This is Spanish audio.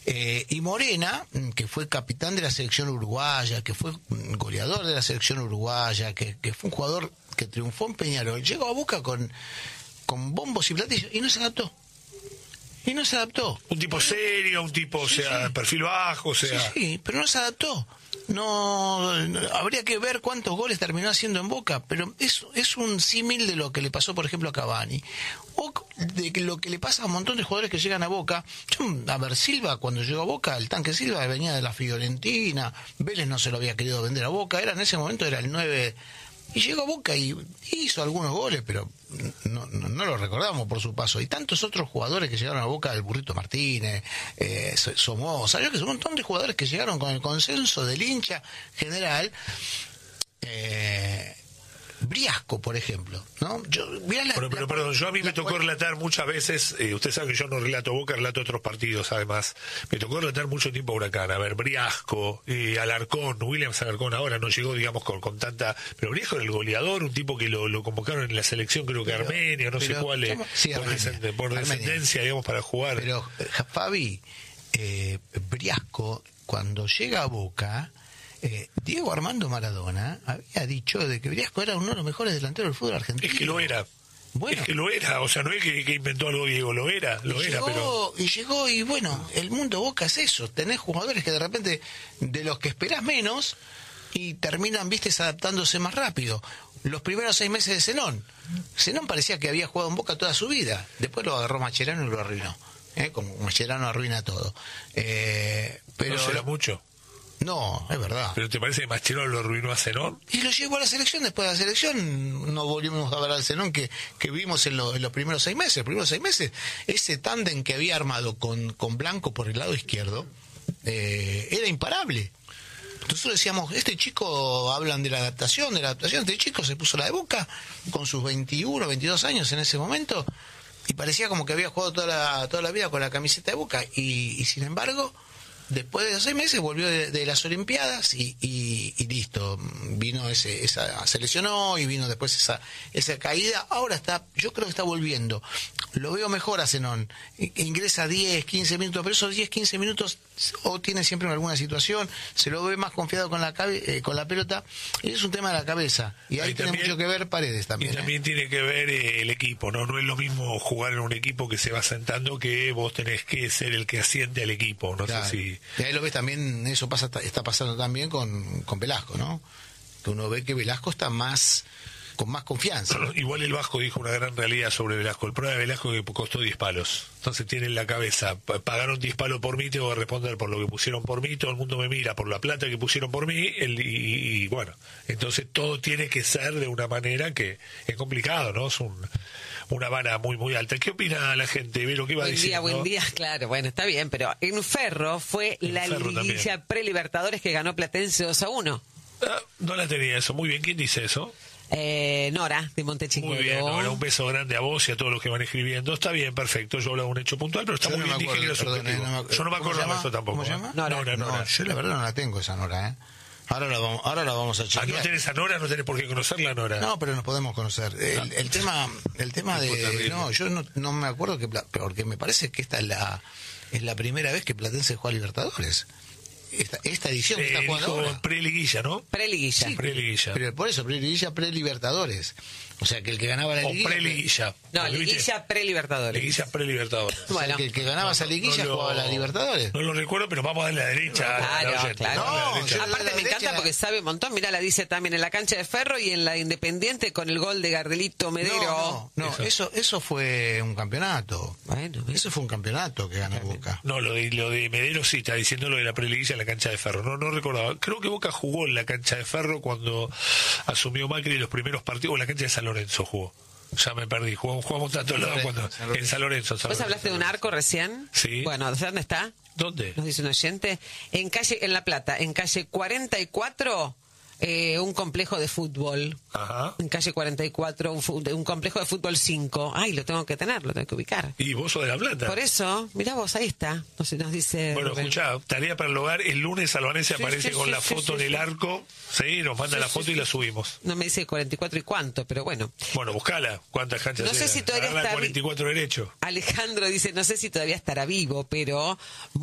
Y Morena, que fue capitán de la selección uruguaya, que fue goleador de la selección uruguaya, que fue un jugador que triunfó en Peñarol, llegó a Boca con bombos y platillos y no se adaptó. Un tipo serio, un tipo, o sea, perfil bajo, o sea... Sí, pero no se adaptó. No, habría que ver cuántos goles terminó haciendo en Boca, pero es un símil de lo que le pasó, por ejemplo, a Cavani, o de lo que le pasa a un montón de jugadores que llegan a Boca. A ver, Silva, cuando llegó a Boca, el tanque Silva venía de la Fiorentina, Vélez no se lo había querido vender a Boca, en ese momento era el 9, y llegó a Boca y hizo algunos goles, pero no lo recordamos por su paso. Y tantos otros jugadores que llegaron a Boca, el Burrito Martínez, Somoza, que es un montón de jugadores que llegaron con el consenso del hincha general. Briasco, por ejemplo, ¿no? Perdón, yo a mí me tocó relatar muchas veces, usted sabe que yo no relato Boca, relato otros partidos, además. Me tocó relatar mucho tiempo a Huracán. A ver, Briasco, Alarcón, Williams Alarcón ahora no llegó, digamos, con tanta... Pero Briasco era el goleador, un tipo que lo convocaron en la selección, creo que Armenia, no sé cuál, por descendencia, digamos, para jugar. Pero, Fabi, Briasco, cuando llega a Boca... Diego Armando Maradona había dicho de que Briasco era uno de los mejores delanteros del fútbol argentino. Es que lo era. Bueno, es que lo era, o sea, no es que inventó algo Diego, lo era, pero... Y llegó, y bueno, el mundo Boca es eso, tenés jugadores que de repente, de los que esperás menos, y terminan, adaptándose más rápido. Los primeros 6 meses de Zenón parecía que había jugado en Boca toda su vida, después lo agarró Mascherano y lo arruinó, como Mascherano arruina todo. Pero no será mucho. No, es verdad. ¿Pero te parece que Mascherano lo arruinó a Zenón? Y lo llevó a la selección. Después de la selección no volvimos a ver al Zenón que vimos en los primeros 6 meses. Los primeros 6 meses, ese tándem que había armado con Blanco por el lado izquierdo era imparable. Nosotros decíamos, este chico, hablan de la adaptación, este chico se puso la de Boca con sus 21, 22 años en ese momento y parecía como que había jugado toda la vida con la camiseta de Boca y sin embargo... Después de los 6 meses volvió de las Olimpiadas y listo, se lesionó y vino después esa caída. Ahora yo creo que está volviendo. Lo veo mejor a Zenón. Ingresa 10, 15 minutos, pero esos 10, 15 minutos o tiene siempre alguna situación, se lo ve más confiado con la pelota, y es un tema de la cabeza. Y ahí tiene mucho que ver Paredes también. Y también tiene que ver el equipo, ¿no? No es lo mismo jugar en un equipo que se va sentando que vos tenés que ser el que asiente al equipo. No claro. sé si... Y ahí lo ves también, eso está pasando también con Velasco, ¿no? Que uno ve que Velasco está con más confianza. Igual el Vasco dijo una gran realidad sobre Velasco. El problema de Velasco es que costó 10 palos. Entonces tiene en la cabeza, pagaron 10 palos por mí, tengo que responder por lo que pusieron por mí, todo el mundo me mira por la plata que pusieron por mí, y bueno, entonces todo tiene que ser de una manera que es complicado, ¿no? Es una vara muy muy alta. ¿Qué opina la gente? ¿Ve lo que iba a decir? Buen día, claro, bueno, está bien, pero en Ferro fue la liguilla pre-Libertadores que ganó Platense 2-1. No la tenía eso, muy bien, ¿quién dice eso? Nora, de Montechiquero. Muy bien, Nora, un beso grande a vos y a todos los que van escribiendo. Está bien, perfecto, yo hablo de un hecho puntual, pero está muy bien, dije que era subjetivo. Yo no me acuerdo de eso tampoco. ¿Cómo se llama? Nora. No, yo la verdad no la tengo esa Nora, Ahora la vamos a chequear. ¿No tenés a Nora? No tenés por qué conocerla, Nora. No, pero nos podemos conocer. El tema de... No, yo no me acuerdo porque me parece que esta es la primera vez que Platense juega a Libertadores. Esta edición que está jugando ahora. Pre-liguilla, ¿no? Pre-liguilla. Sí, pre-liguilla. Pero por eso, pre-liguilla, pre-Libertadores. O sea, que el que ganaba la liguilla... O pre-liguilla. No, liguilla pre-Libertadores. Liguilla pre-Libertadores. Bueno. O sea, que el que ganaba esa liguilla jugaba la Libertadores. No lo recuerdo, pero vamos a darle a la derecha. Claro. Aparte me encanta porque sabe un montón. Mirá, la dice también en la cancha de Ferro y en la Independiente con el gol de Gardelito Medero. No, eso fue un campeonato. Bueno, eso fue un campeonato que ganó Boca. No, lo de Medero sí, está diciendo lo de la pre-liguilla en la cancha de Ferro. No recordaba. Creo que Boca jugó en la cancha de Ferro cuando asumió Macri los primeros partidos, o en la cancha de San Lorenzo jugó. Ya me perdí, jugamos a todos lados en San Lorenzo. ¿Vos hablaste de un arco recién? Sí. Bueno, ¿dónde está? ¿Dónde? Nos dice un oyente. En La Plata, en calle 44, un complejo de fútbol. Ajá. En calle 44, un complejo de fútbol 5. Ay, lo tengo que ubicar. Y vos sos de La Plata. Por eso, mirá vos, ahí está. Nos dice... Bueno, escuchá, tarea para el hogar. El lunes Albanese aparece con la foto en el arco. Sí, nos manda la foto y la subimos. No me dice 44 y cuánto, pero bueno. Bueno, buscala. ¿Cuántas canchas? No sé si todavía está... 44 derecho. Alejandro dice, no sé si todavía estará vivo, pero...